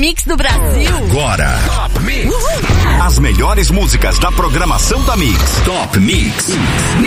Mix do Brasil. Agora, Top Mix. As melhores músicas da programação da Mix. Top Mix.